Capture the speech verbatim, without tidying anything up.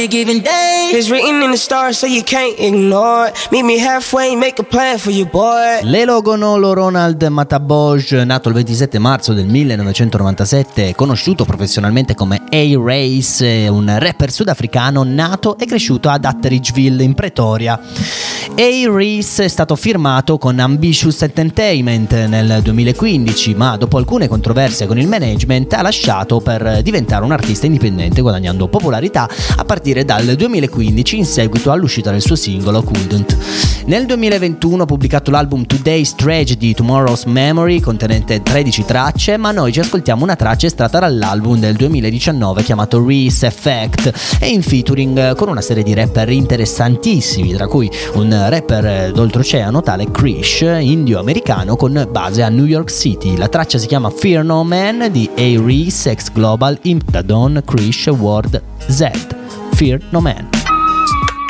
Given day is written in the stars, so you can't ignore it. Meet me halfway, make a plan for your boy. L'Elogonolo Ronald Mataboj, nato il ventisette marzo del millenovecentonovantasette, conosciuto professionalmente come A-Race, un rapper sudafricano nato e cresciuto ad Atteridgeville in Pretoria. A-Race è stato firmato con Ambitious Entertainment nel duemilaquindici, ma dopo alcune controversie con il management ha lasciato per diventare un artista indipendente, guadagnando popolarità a partire dal duemilaquindici in seguito all'uscita del suo singolo Couldn't. Nel duemilaventuno ha pubblicato l'album Today's Tragedy, Tomorrow's Memory, contenente tredici tracce, ma noi ci ascoltiamo una traccia estratta dall'album del duemiladiciannove chiamato Reese Effect e in featuring con una serie di rapper interessantissimi, tra cui un rapper d'oltreoceano tale Krish, indio-americano con base a New York City. La traccia si chiama Fear No Man di A-Reese, ex Global, Imptadon, Krish, Ward, Z. Fear No Man.